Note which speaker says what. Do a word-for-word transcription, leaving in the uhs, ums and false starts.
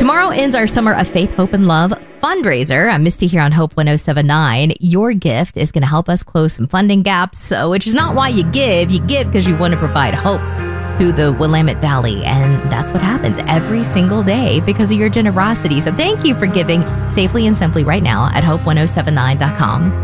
Speaker 1: Tomorrow ends our Summer of Faith, Hope, and Love fundraiser. I'm Misty here on Hope one oh seven nine. Your gift is going to help us close some funding gaps, so, which is not why you give. You give because you want to provide hope to the Willamette Valley, and that's what happens every single day because of your generosity. So thank you for giving safely and simply right now at hope one oh seven nine dot com.